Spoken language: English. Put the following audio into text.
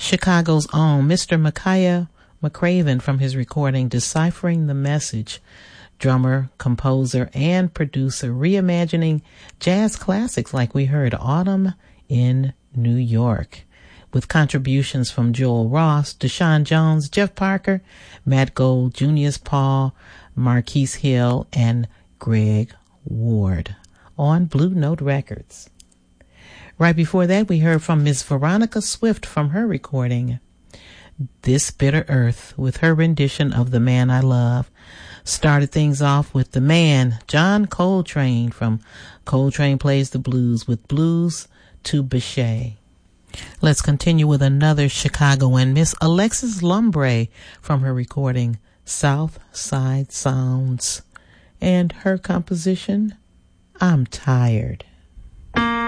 Chicago's own Mr. Micaiah McCraven from his recording Deciphering the Message, drummer, composer, and producer, reimagining jazz classics like we heard Autumn in New York, with contributions from Joel Ross, Deshaun Jones, Jeff Parker, Matt Gold, Junius Paul, Marquise Hill, and Greg Ward on Blue Note Records. Right before that, we heard from Miss Veronica Swift from her recording This Bitter Earth with her rendition of The Man I Love. Started things off with the man, John Coltrane from Coltrane Plays the Blues with Blues to Bechet. Let's continue with another Chicagoan, Miss Alexis Lumbre from her recording South Side Sounds and her composition, I'm Tired.